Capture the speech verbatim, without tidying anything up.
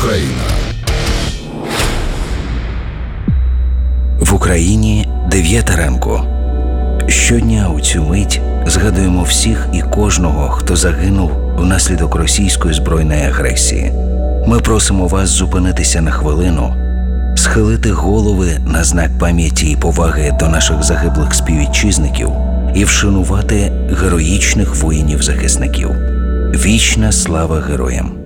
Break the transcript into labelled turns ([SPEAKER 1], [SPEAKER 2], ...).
[SPEAKER 1] Україна.
[SPEAKER 2] В Україні дев'ята ранку. Щодня у цю мить згадуємо всіх і кожного, хто загинув внаслідок російської збройної агресії. Ми просимо вас зупинитися на хвилину, схилити голови на знак пам'яті і поваги до наших загиблих співвітчизників і вшанувати героїчних воїнів-захисників. Вічна слава героям!